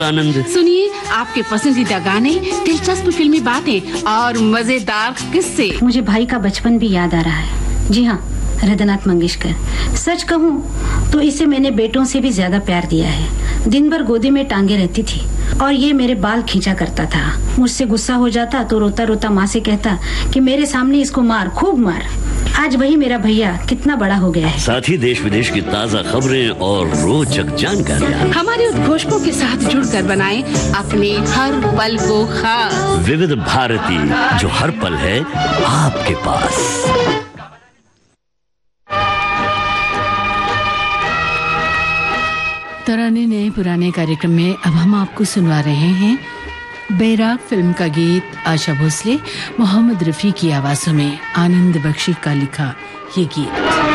आनंद। सुनिए आपके पसंदीदा गाने, दिलचस्प फिल्मी बातें और मजेदार किस्से। मुझे भाई का बचपन भी याद आ रहा है। जी हाँ, हृदयनाथ मंगेशकर। सच कहूँ तो इसे मैंने बेटों से भी ज्यादा प्यार दिया है। दिन भर गोदी में टांगे रहती थी और ये मेरे बाल खींचा करता था। मुझसे गुस्सा हो जाता तो रोता रोता माँ से कहता कि मेरे सामने इसको मार, खूब मार। आज वही मेरा भैया कितना बड़ा हो गया है। साथ ही देश विदेश की ताज़ा खबरें और रोचक जानकारियाँ हमारे उद्घोषकों के साथ जुड़कर बनाएं अपने हर पल को खास। विविध भारती, जो हर पल है आपके पास। तराने नए पुराने कार्यक्रम में अब हम आपको सुनवा रहे हैं बैराग फिल्म का गीत। आशा भोसले, मोहम्मद रफी की आवाज़ों में आनंद बख्शी का लिखा ये गीत।